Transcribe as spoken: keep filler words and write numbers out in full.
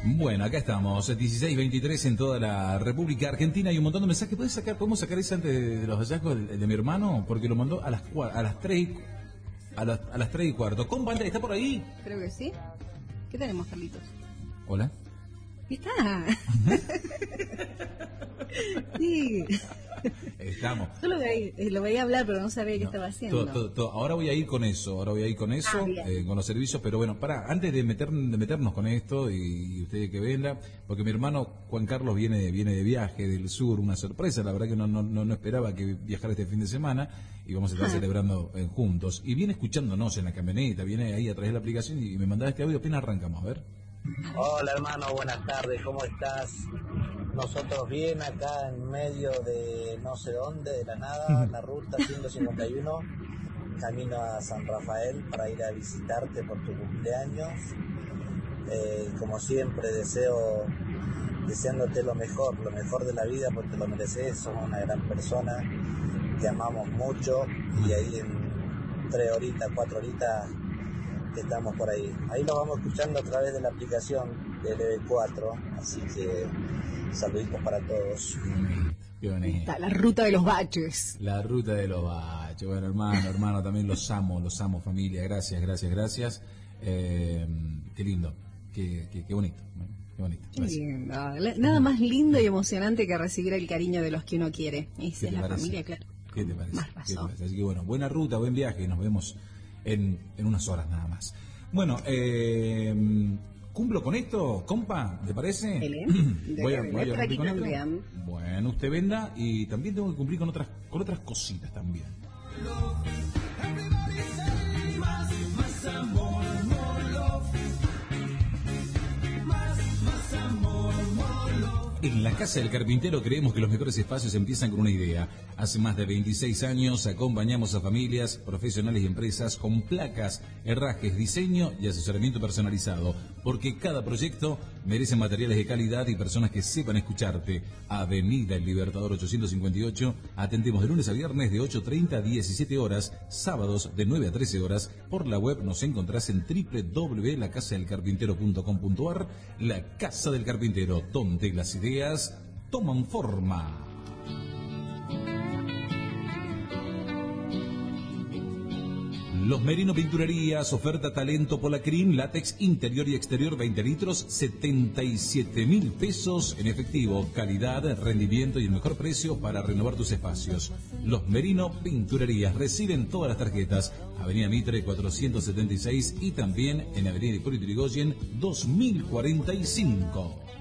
Bueno, acá estamos, dieciséis veintitrés en toda la República Argentina y un montón de mensajes. ¿Puedes sacar, podemos sacar ese antes de, de los hallazgos de, de mi hermano? Porque lo mandó a las a las tres a las, a las tres y cuarto. ¿Compa, está por ahí? Creo que sí. ¿Qué tenemos, Carlitos? Hola. Está. Sí. Estamos. Yo lo veía, lo veía hablar, pero no sabía qué No, estaba haciendo. todo, todo, todo. Ahora voy a ir con eso, ahora voy a ir con eso, Ah, eh, con los servicios, pero bueno, para antes de, meter, de meternos con esto y, y ustedes que vendan, porque mi hermano Juan Carlos viene viene de viaje del sur, una sorpresa, la verdad que no no no, no esperaba que viajara este fin de semana y vamos a estar ah. celebrando eh, juntos. Y viene escuchándonos en la camioneta, viene ahí a través de la aplicación y me mandaba este audio, apenas arrancamos, a ver. Hola hermano, buenas tardes, ¿cómo estás? Nosotros bien acá en medio de no sé dónde, de la nada, en la ruta ciento cincuenta y uno, camino a San Rafael para ir a visitarte por tu cumpleaños. Eh, como siempre deseo, deseándote lo mejor, lo mejor de la vida porque te lo mereces, sos una gran persona, te amamos mucho y ahí en tres horitas, cuatro horitas estamos por ahí. Ahí lo vamos escuchando a través de la aplicación de L B cuatro, así que saluditos para todos. Qué bonito. Está la ruta de los baches. La ruta de los baches. Bueno, hermano, hermano, también los amo, los amo, familia. Gracias, gracias, gracias. Eh, qué lindo, qué, qué, qué bonito. Qué bonito. Qué lindo. Nada más lindo y emocionante que recibir el cariño de los que uno quiere. Y si es la parece? familia, claro. ¿Qué te parece? Más razón. ¿Qué te parece? Así que bueno, buena ruta, buen viaje y nos vemos en, en unas horas nada más. Bueno, eh, ¿cumplo con esto, compa? ¿Te parece? Voy a, voy a cumplir con esto. Bueno, usted venda y también tengo que cumplir con otras con otras cositas también. En la Casa del Carpintero creemos que los mejores espacios empiezan con una idea. Hace más de veintiséis años acompañamos a familias, profesionales y empresas con placas, herrajes, diseño y asesoramiento personalizado. Porque cada proyecto merece materiales de calidad y personas que sepan escucharte. Avenida El Libertador ochocientos cincuenta y ocho. Atendemos de lunes a viernes de ocho treinta a diecisiete horas, sábados de nueve a trece horas. Por la web nos encontrás en doble u doble u doble u punto la casa del carpintero punto com punto a r. La Casa del Carpintero, donde las ideas toman forma. Los Merino Pinturerías, oferta talento Polacrín, látex interior y exterior veinte litros, setenta y siete mil pesos en efectivo, calidad, rendimiento y el mejor precio para renovar tus espacios. Los Merino Pinturerías reciben todas las tarjetas, Avenida Mitre cuatrocientos setenta y seis y también en Avenida Hipólito Yrigoyen dos mil cuarenta y cinco.